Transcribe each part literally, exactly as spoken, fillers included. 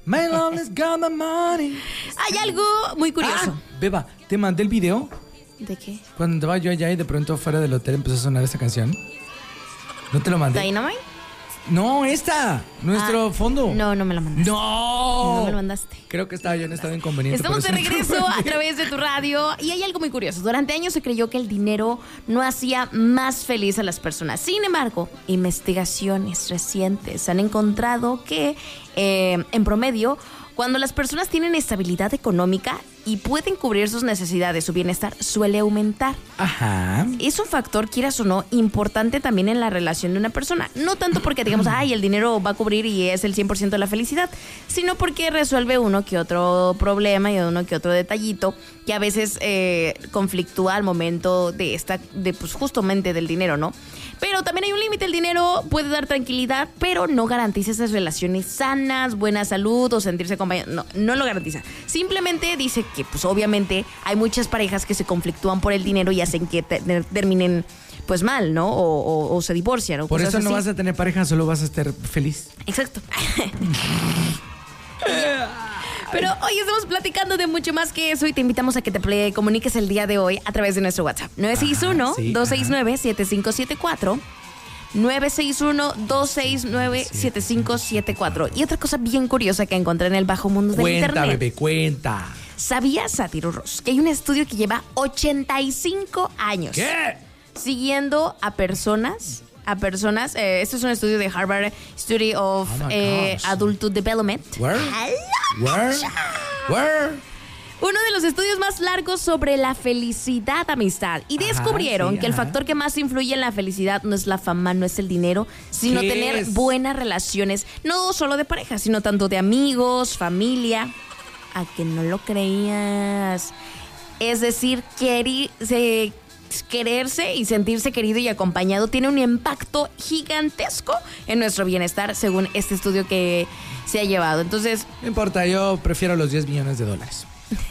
My love has got my money. Hay algo muy curioso. Ah, Beba, ¿te mandé el video? ¿De qué? Cuando estaba yo allá y de pronto fuera del hotel empezó a sonar esa canción. ¿No te lo mandé? ¿Dynamite? No, esta. Nuestro Ah, fondo. No, no me la mandaste. No. No me lo mandaste. Creo que estaba yo en estado inconveniente. Estamos de por eso no te lo regreso a mandé. través de tu radio y hay algo muy curioso. Durante años se creyó que el dinero no hacía más feliz a las personas. Sin embargo, investigaciones recientes han encontrado que eh, en promedio, cuando las personas tienen estabilidad económica y pueden cubrir sus necesidades, su bienestar suele aumentar. Ajá. Es un factor, quieras o no, importante también en la relación de una persona. No tanto porque digamos, ay, el dinero va a cubrir y es el cien por ciento de la felicidad, sino porque resuelve uno que otro problema y uno que otro detallito que a veces eh, conflictúa al momento de esta, de pues justamente del dinero, ¿no? Pero también hay un límite, el dinero puede dar tranquilidad, pero no garantiza esas relaciones sanas, buena salud o sentirse acompañado. No, no lo garantiza. Simplemente dice que, pues obviamente, hay muchas parejas que se conflictúan por el dinero y hacen que te- terminen, pues mal, ¿no? O, o- o se divorcian. O Por cosas eso no así. vas a tener pareja, solo vas a estar feliz. Exacto. Pero hoy estamos platicando de mucho más que eso y te invitamos a que te ple- comuniques el día de hoy a través de nuestro WhatsApp. nueve seis uno, dos seis nueve, siete cinco siete cuatro. nueve seis uno, dos seis nueve, siete cinco siete cuatro. Y otra cosa bien curiosa que encontré en el bajo mundo del Cuenta, internet. bebé, cuenta. ¿Sabías, Sátiro Ross, que hay un estudio que lleva ochenta y cinco años ¿Qué? siguiendo a personas, a personas, eh, este es un estudio de Harvard Study of Oh my eh, gosh. Adulthood Development. Where? Hello. Where? Where? Uno de los estudios más largos sobre la felicidad, amistad. Y Ajá, descubrieron sí, que el ajá. factor que más influye en la felicidad no es la fama, no es el dinero, sino ¿Qué tener es? buenas relaciones, no solo de pareja, sino tanto de amigos, familia. A que no lo creías. Es decir, queri- se- quererse y sentirse querido y acompañado tiene un impacto gigantesco en nuestro bienestar, según este estudio que se ha llevado. Entonces, No importa, yo prefiero los diez millones de dólares.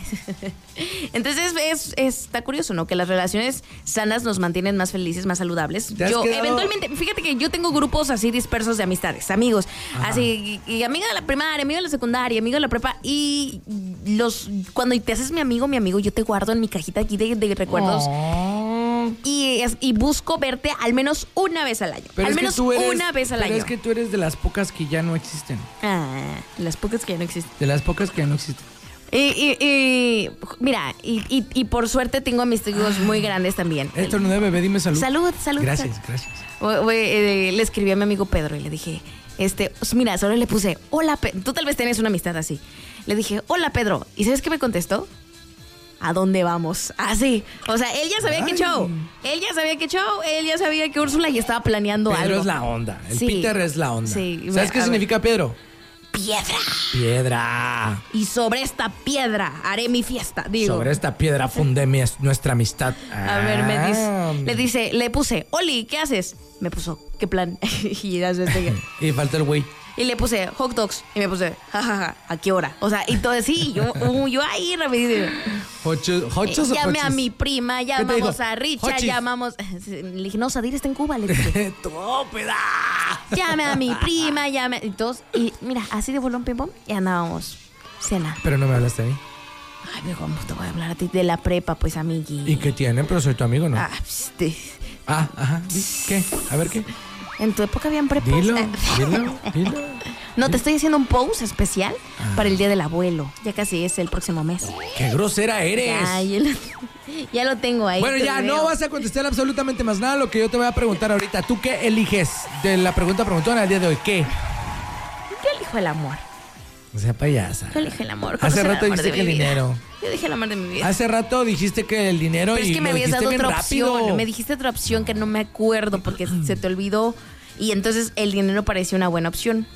Entonces es, es- está curioso, ¿no? Que las relaciones sanas nos mantienen más felices, más saludables. ¿Te has Yo quedado- eventualmente, fíjate que yo tengo grupos así dispersos de amistades, amigos, Ajá. así, y, y amiga de la primaria, amigo de la secundaria, amigo de la prepa, y los cuando te haces mi amigo, mi amigo, yo te guardo en mi cajita aquí de, de recuerdos. Oh. Y, es- y busco verte al menos una vez al año. Pero al es que menos tú eres- una vez al pero año. es que tú eres de las pocas que ya no existen. Ah, las pocas que ya no existen. De las pocas que ya no existen. Y, y- y, mira, y, y- y por suerte tengo amigos muy grandes también. Esto no debe, bebé, dime salud. Salud, salud. Gracias, salud. gracias. O- o, eh, le escribí a mi amigo Pedro y le dije, este, pues, mira, solo le puse, hola, Pe-". Tú tal vez tenés una amistad así. Le dije, hola, Pedro. ¿Y sabes qué me contestó? ¿A dónde vamos? Así. O sea, él ya sabía Ay. qué show. Él ya sabía qué show. Él ya sabía que Úrsula ya estaba planeando Pedro algo. es la onda. El Sí. Peter es la onda. Sí. ¿Sabes qué A ver. significa Pedro? Piedra. Piedra. Y sobre esta piedra haré mi fiesta. Digo. Sobre esta piedra fundé mi- nuestra amistad. A ver, me Ah. dice, le dice, le puse, Oli, ¿qué haces? Me puso, ¿qué plan? y, ya se este- Y falta el güey. y le puse hot dogs y me puse, jajaja, ¿a qué hora? O sea, y todo así, yo, uh, yo ahí rapidito. Hochos, hochos o Llamé a hochis? mi prima, te llamamos dijo? a Richard, Hochis. llamamos. Le dije, no, Sadir está en Cuba, le dije. ¡Tópeda! Llamé a mi prima, llamé. Y todos, y mira, así de bolón pim pom, y andábamos. Cena. Pero no me hablaste a mí. Ay, pero ¿cómo te voy a hablar a ti de la prepa, pues, amigui? ¿Y qué tiene? Pero soy tu amigo, ¿no? Ah, pss, de- Ah, ajá. Di- ¿Qué? A ver, ¿qué? ¿En tu época habían prepas? Dilo, Eh, dilo, dilo. No, te estoy haciendo un post especial Ah. para el Día del Abuelo. Ya casi es el próximo mes. ¡Qué grosera eres! Ya, ya lo, ya lo tengo ahí. Bueno, te ya, veo. no vas a contestar absolutamente más nada lo que yo te voy a preguntar ahorita. ¿Tú qué eliges de la pregunta preguntona del día de hoy? ¿Qué? Yo elijo el amor. O sea, payasa. Yo elijo el amor. Hace Conocer el rato amor dijiste de que el mi vida. dinero. Yo dije el amor de mi vida. Hace rato dijiste que el dinero Pero y es que me lo habías dijiste dado bien otra rápido. opción. Me dijiste otra opción que no me acuerdo porque se te olvidó. Y entonces el dinero parecía una buena opción.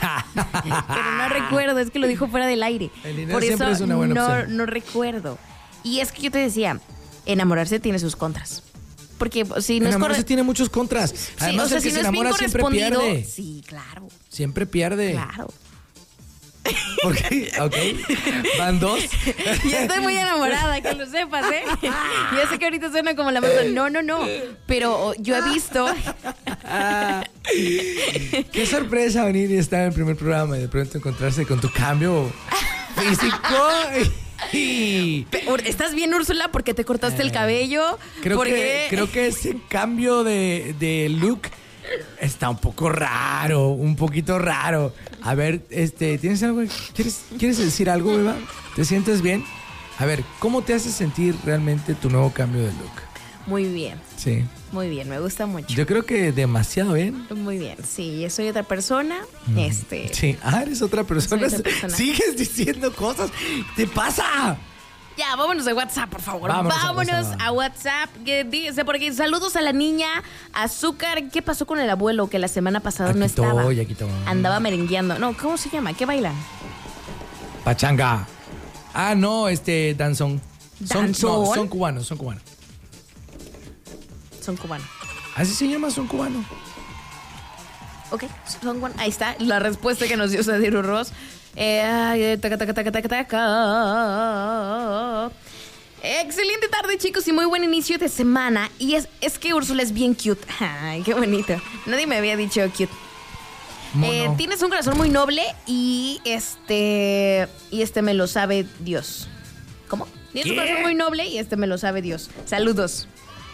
Pero no recuerdo, es que lo dijo fuera del aire. El dinero Por siempre eso es una buena no, opción. no recuerdo. Y es que yo te decía, enamorarse tiene sus contras. Porque si no es Enamorarse corre- tiene muchos contras. Sí, Además, o sea, el que si se no es bien enamora siempre correspondido. pierde. Sí, claro, Siempre pierde. claro. ¿Por qué? Ok. Van dos. Y estoy muy enamorada, que lo sepas, ¿eh? Yo sé que ahorita suena como la más... No, no, no. Pero yo he visto... Qué sorpresa venir y estar en el primer programa y de pronto encontrarse con tu cambio físico. Y... ¿Estás bien, Úrsula? Porque te cortaste eh, el cabello. Creo, porque... que, creo que ese cambio de, de look está un poco raro, un poquito raro. A ver, este, ¿tienes algo? ¿Quieres, ¿quieres decir algo, Beba? ¿Te sientes bien? A ver, ¿cómo te hace sentir realmente tu nuevo cambio de look? Muy bien. Sí. Muy bien, me gusta mucho. Yo creo que demasiado bien. Muy bien, sí, soy otra persona. Mm. Este. Sí, ah, eres otra persona. Soy otra persona. Sigues diciendo cosas. ¿Te pasa? Ya, vámonos a WhatsApp, por favor. Vámonos, vámonos a WhatsApp. a WhatsApp. Que dice por aquí, saludos a la niña Azúcar. ¿Qué pasó con el abuelo que la semana pasada aquí no estaba? Estoy, aquí estoy. Andaba merengueando. No, ¿cómo se llama? ¿Qué bailan? Pachanga. Ah, no, este, danzón. Son, ¿Danzón? no, son cubanos, son cubanos. Son cubanos. Así se llama, son cubanos. Ok, son cubanos. Ahí está la respuesta que nos dio Sadiru Ross. Eh, taca, taca, taca, taca, taca. Excelente tarde, chicos, y muy buen inicio de semana. Y es, es que Úrsula es bien cute. Ay, qué bonito. Nadie me había dicho cute. Eh, tienes un corazón muy noble y este y este me lo sabe Dios. ¿Cómo? Tienes ¿Qué? un corazón muy noble y este me lo sabe Dios. Saludos.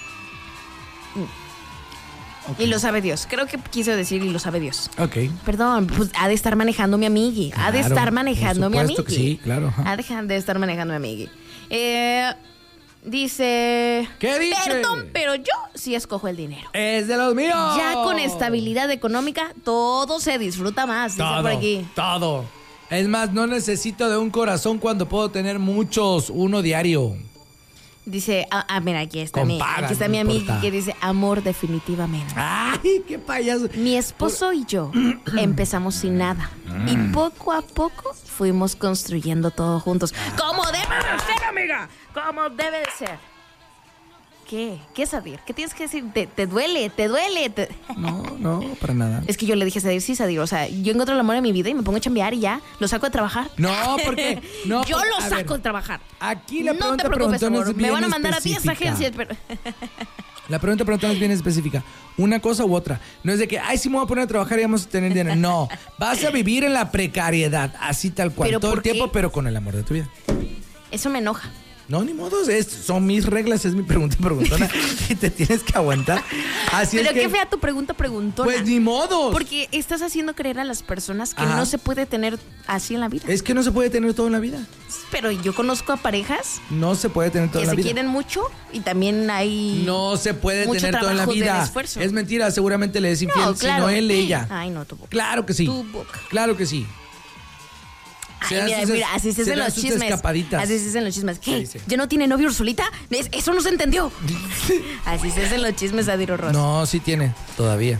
Okay. Y lo sabe Dios. Creo que quiso decir y lo sabe Dios. Ok. Perdón, pues ha de estar manejando mi amigui. Claro, ha de estar manejando mi amigui. Que sí, claro. Ajá. Ha de, de estar manejando mi amigui. Eh, dice... ¿Qué dice? Perdón, pero yo sí escojo el dinero. Es de los míos. Ya con estabilidad económica, todo se disfruta más. Todo, dice por aquí. todo. Es más, no necesito de un corazón cuando puedo tener muchos, uno diario. Dice, ah, ah mira, aquí está, mi, Compaga, aquí está no mi amiga importa. que dice, amor definitivamente. ¡Ay, qué payaso! Mi esposo y yo empezamos sin nada. Y poco a poco fuimos construyendo todo juntos. ¡Como debe de ser, amiga! ¡Como debe de ser! ¿Qué? ¿Qué, Sadir? ¿Qué tienes que decir? ¿Te, te duele? ¿Te duele? Te... No, no, para nada. Es que yo le dije a Sadir, sí, Sadir, o sea, yo encuentro el amor en mi vida y me pongo a chambear y ya, lo saco de trabajar. No, porque... No, yo porque, lo a saco ver, de trabajar. Aquí la no pregunta te preocupes, amor, es bien me van a mandar específica. a diez agencias, pero... La pregunta preguntona es bien específica. Una cosa u otra. No es de que, ay, sí me voy a poner a trabajar y vamos a tener dinero. No, vas a vivir en la precariedad, así tal cual, ¿Pero todo el por qué? tiempo, pero con el amor de tu vida. Eso me enoja. No, ni modo, es, son mis reglas, es mi pregunta preguntona y te tienes que aguantar. Así Pero es que, qué fea tu pregunta preguntona. Pues ni modo. Porque estás haciendo creer a las personas que Ajá. no se puede tener así en la vida. Es que no se puede tener todo en la vida. Pero yo conozco a parejas No se puede tener todo que en la se vida. quieren mucho y también hay No se puede mucho tener todo en la trabajo del vida. esfuerzo. Es mentira, seguramente le es infiel, No, claro. si no él, ella. Ay, no, tu boca. Claro que sí. Tu boca. Claro que sí. Ay, Se dan mira, sus mira, es- así se se hacen dan los sus chismes. escapaditas. Así se hacen los chismes. ¿Qué? Sí, sí. ¿Ya no tiene novio Ursulita? Es- Eso no se entendió. Así se hacen los chismes a Diro Ross. No, sí tiene, todavía.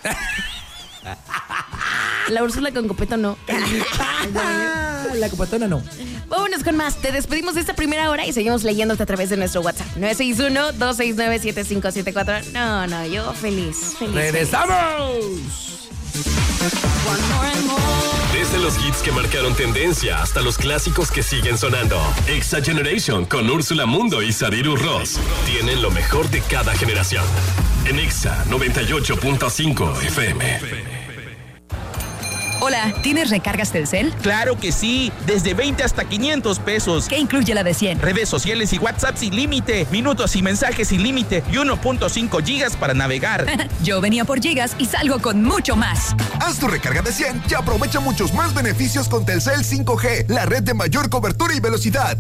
La Úrsula con copeto no. La copatona no. Vámonos con más. Te despedimos de esta primera hora y seguimos leyéndote a través de nuestro WhatsApp. nueve seis uno, dos seis nueve, siete cinco siete cuatro. No, no, yo feliz. feliz ¡Regresamos! Desde los hits que marcaron tendencia hasta los clásicos que siguen sonando. Exa Generation con Úrsula Mundo y Sadiru Ross tienen lo mejor de cada generación. En Exa noventa y ocho punto cinco F M. Hola, ¿tienes recargas Telcel? Claro que sí, desde veinte hasta quinientos pesos. ¿Qué incluye la de cien? Redes sociales y WhatsApp sin límite, minutos y mensajes sin límite y uno punto cinco gigas para navegar. Yo venía por gigas y salgo con mucho más. Haz tu recarga de cien y aprovecha muchos más beneficios con Telcel cinco G, la red de mayor cobertura y velocidad.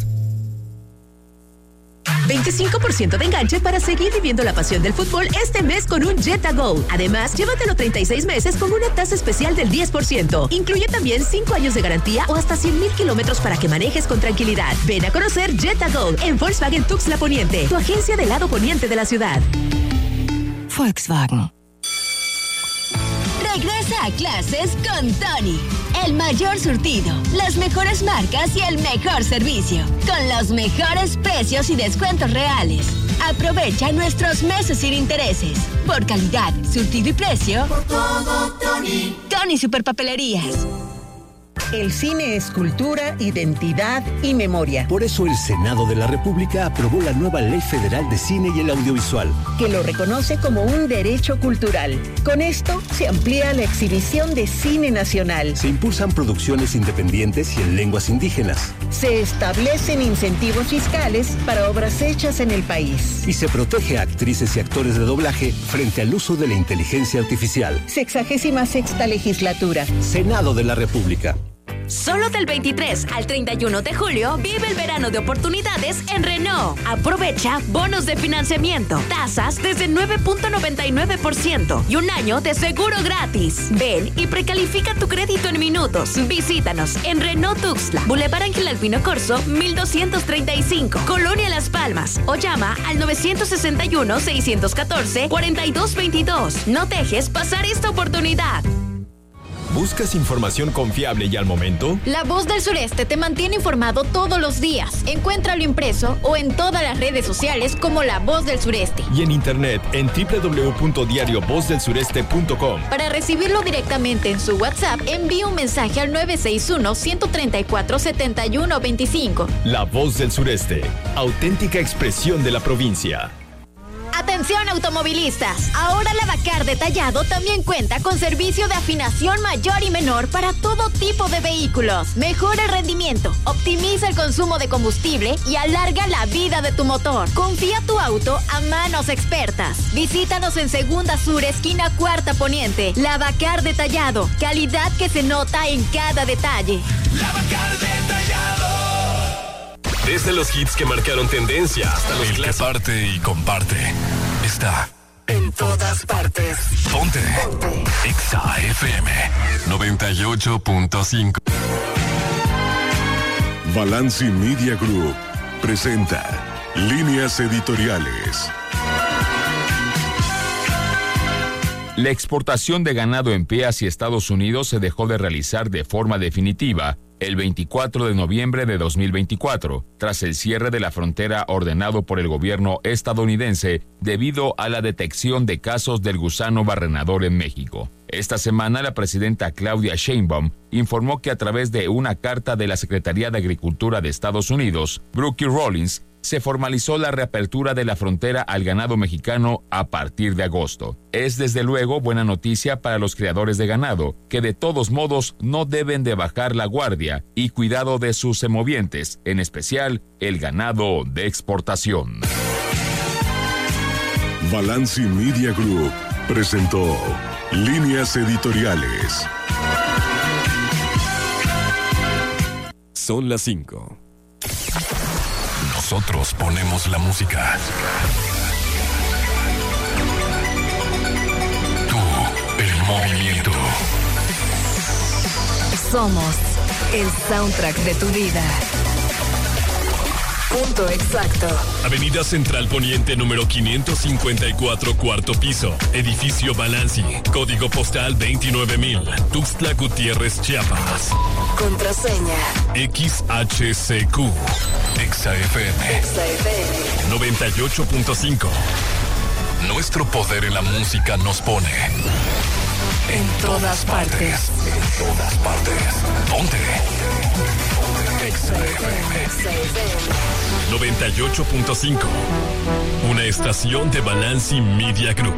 veinticinco por ciento de enganche para seguir viviendo la pasión del fútbol este mes con un Jetta Go. Además, llévatelo treinta y seis meses con una tasa especial del diez por ciento. Incluye también cinco años de garantía o hasta cien mil kilómetros para que manejes con tranquilidad. Ven a conocer Jetta Go en Volkswagen Tuxtla Poniente, tu agencia del lado poniente de la ciudad. Volkswagen. Regresa a clases con Tony. El mayor surtido, las mejores marcas y el mejor servicio. Con los mejores precios y descuentos reales. Aprovecha nuestros meses sin intereses. Por calidad, surtido y precio. Por todo, Tony. Tony Superpapelerías. El cine es cultura, identidad y memoria. Por eso el Senado de la República aprobó la nueva Ley Federal de Cine y el Audiovisual, que lo reconoce como un derecho cultural. Con esto se amplía la exhibición de cine nacional. Se impulsan producciones independientes y en lenguas indígenas. Se establecen incentivos fiscales para obras hechas en el país. Y se protege a actrices y actores de doblaje frente al uso de la inteligencia artificial. Sexagésima sexta legislatura. Senado de la República. Solo del veintitrés al treinta y uno de julio, vive el verano de oportunidades en Renault. Aprovecha bonos de financiamiento, tasas desde nueve punto noventa y nueve por ciento y un año de seguro gratis. Ven y precalifica tu crédito en minutos. Visítanos en Renault Tuxtla, Boulevard Ángel Albino Corzo, mil doscientos treinta y cinco, Colonia Las Palmas, o llama al nueve seis uno, seis uno cuatro, cuatro dos dos dos. No dejes pasar esta oportunidad. ¿Buscas información confiable y al momento? La Voz del Sureste te mantiene informado todos los días. Encuéntralo impreso o en todas las redes sociales como La Voz del Sureste. Y en internet en doble u doble u doble u punto diario voz del sureste punto com. Para recibirlo directamente en su WhatsApp, envíe un mensaje al nueve seis uno, uno tres cuatro, siete uno dos cinco. La Voz del Sureste, auténtica expresión de la provincia. Atención automovilistas, ahora Lavacar Detallado también cuenta con servicio de afinación mayor y menor para todo tipo de vehículos. Mejora el rendimiento, optimiza el consumo de combustible y alarga la vida de tu motor. Confía tu auto a manos expertas. Visítanos en Segunda Sur, esquina Cuarta Poniente. Lavacar Detallado, calidad que se nota en cada detalle. Lavacar Detallado. Desde los hits que marcaron tendencia hasta los clásicos. Parte y comparte. Está en todas partes. Ponte. Ponte. Exa F M noventa y ocho punto cinco. Balanci Media Group presenta Líneas Editoriales. La exportación de ganado en pie hacia Estados Unidos se dejó de realizar de forma definitiva el veinticuatro de noviembre de dos mil veinticuatro, tras el cierre de la frontera ordenado por el gobierno estadounidense debido a la detección de casos del gusano barrenador en México. Esta semana, la presidenta Claudia Sheinbaum informó que a través de una carta de la Secretaría de Agricultura de Estados Unidos, Brooke Rollins, se formalizó la reapertura de la frontera al ganado mexicano a partir de agosto. Es desde luego buena noticia para los criadores de ganado, que de todos modos no deben de bajar la guardia y cuidado de sus semovientes, en especial el ganado de exportación. Balanci Media Group presentó Líneas Editoriales. Son las cinco. Nosotros ponemos la música. Tú, el movimiento. Somos el soundtrack de tu vida. Punto exacto. Avenida Central Poniente número quinientos cincuenta y cuatro, cuarto piso. Edificio Balanci. Código postal veintinueve mil. Tuxtla Gutiérrez, Chiapas. Contraseña X H C Q. Exa F M. Exa F M noventa y ocho punto cinco. Nuestro poder en la música nos pone en todas partes. En todas partes. Ponte. Exa F M noventa y ocho punto cinco. Una estación de Balanci Media Group.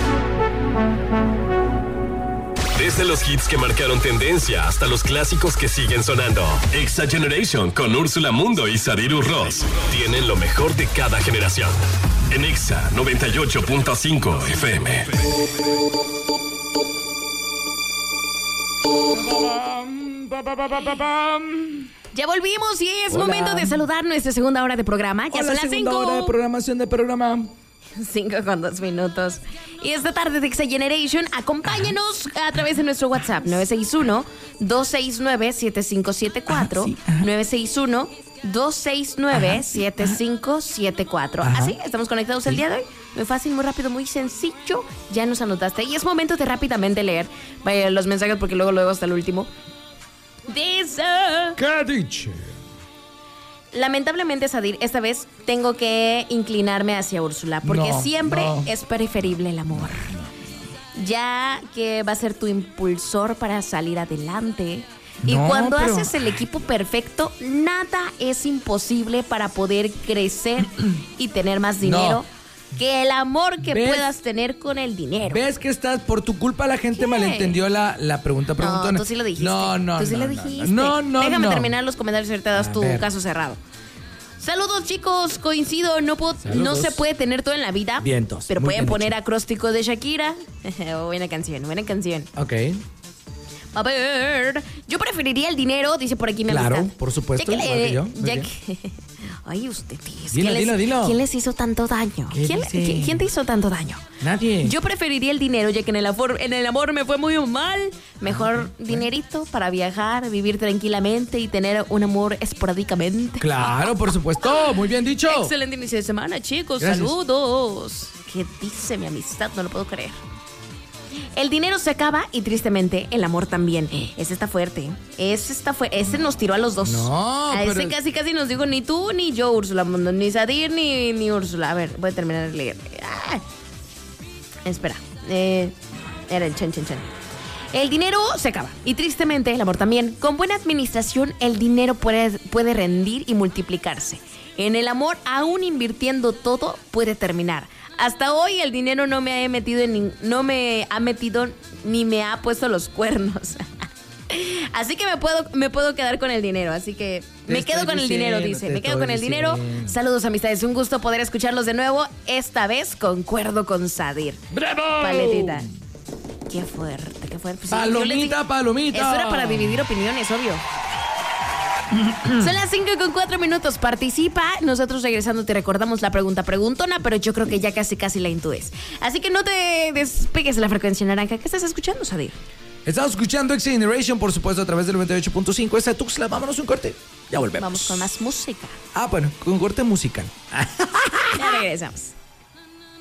Desde los hits que marcaron tendencia hasta los clásicos que siguen sonando. Exa Generation con Úrsula Mundo y Sadiru Ross tienen lo mejor de cada generación. En Exa noventa y ocho punto cinco F M. Ya volvimos y es Hola. momento de saludar nuestra segunda hora de programa. Ya Hola, son las segunda cinco. hora de programación de programa. Cinco con dos minutos. Y esta tarde de Exa Generation, acompáñenos a través de nuestro WhatsApp nueve seis uno, dos seis nueve, siete cinco siete cuatro. Ajá, sí, ajá. nueve seis uno, dos seis nueve, siete cinco siete cuatro. Ajá. Así, estamos conectados el día de hoy. Muy fácil, muy rápido, muy sencillo. Ya nos anotaste. Y es momento de rápidamente leer vaya, los mensajes porque luego, luego hasta el último. Dice... ¿Qué dice? Lamentablemente, Sadir, esta vez tengo que inclinarme hacia Úrsula, porque No, siempre no. es preferible el amor. Ya que va a ser tu impulsor para salir adelante, Y No, cuando pero- haces el equipo perfecto, nada es imposible para poder crecer y tener más dinero que el amor que ¿Ves? puedas tener con el dinero. ¿Ves que estás, por tu culpa la gente ¿Qué? malentendió la, la pregunta No, preguntona? tú sí lo dijiste. No, no, Tú sí no, lo no, dijiste. No, no, Déjame no. terminar los comentarios y ahorita das A tu ver. caso cerrado. Saludos, chicos, coincido, no puedo, no Saludos. se puede tener todo en la vida. Vientos, Pero muy pueden bien poner dicho. acróstico de Shakira. Buena canción, buena canción. Ok. A ver, yo preferiría el dinero, dice por aquí mi Claro, amistad. por supuesto, Ya que, igual le- que yo. Muy ya bien. que- Ay, ustedes. Dilo, ¿quién les- dilo, dilo. ¿Quién les hizo tanto daño? ¿Qué ¿Quién, dice? ¿quién- quién te hizo tanto daño? Nadie. Yo preferiría el dinero, ya que en el, afor- en el amor me fue muy mal. Mejor dinerito para viajar, vivir tranquilamente y tener un amor esporádicamente. Claro, por supuesto. Muy bien dicho. Excelente inicio de semana, chicos. Gracias. Saludos. ¿Qué dice mi amistad? No lo puedo creer. El dinero se acaba y tristemente el amor también. Ese está fuerte. Ese está fuerte. Ese nos tiró a los dos. No, A ese pero- casi casi nos dijo ni tú ni yo, Úrsula. Ni Sadir ni, ni Úrsula. A ver, voy a terminar de leer. Ah. Espera. Eh, era el chan, chan, chan. El dinero se acaba. Y tristemente el amor también. Con buena administración, el dinero puede, puede rendir y multiplicarse. En el amor, aún invirtiendo todo, puede terminar. Hasta hoy el dinero no me ha metido en nin- no me ha metido ni me ha puesto los cuernos. Así que me puedo, me puedo quedar con el dinero. Así que Te me quedo estoy con el dinero, diciendo, dice. te Me quedo estoy con el dinero. diciendo. Saludos, amistades. Un gusto poder escucharlos de nuevo. Esta vez concuerdo con Sadir. ¡Bravo! Paletita. Qué fuerte, qué fuerte. Pues sí, yo les Palomita, dije- palomita. Eso era para dividir opiniones, obvio. Son las cinco con cuatro minutos. Participa. Nosotros regresando te recordamos la pregunta preguntona, pero yo creo que ya casi casi la intues. Así que no te despegues de la frecuencia naranja. ¿Qué estás escuchando, Sadir? Estamos escuchando X Generation, por supuesto, a través del noventa y ocho punto cinco. Esta Tuxla, vámonos un corte. Ya volvemos. Vamos con más música. Ah, bueno, con corte musical. Ya regresamos.